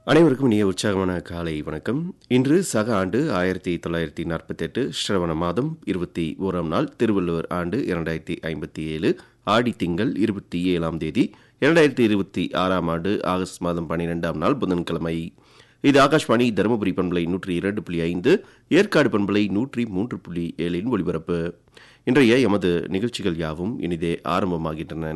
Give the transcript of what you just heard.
அனைவருக்கும் இனிய உற்சாகமான காலை வணக்கம். இன்று சக ஆண்டு 1948 ஸ்ரவண மாதம் 21ஆம் நாள், திருவள்ளுவர் ஆண்டு 2057 ஆடி திங்கள் 27ஆம் தேதி 2026ஆம் ஆண்டு ஆகஸ்ட் மாதம் 12ஆம் நாள் புதன்கிழமை. இது ஆகாஷ்வாணி தருமபுரி பண்பலை 102.5, ஏற்காடு பண்பலை 103.7 ஒலிபரப்பு. இன்றைய எமது நிகழ்ச்சிகள் யாவும் இனிதே ஆரம்பமாகின்றன.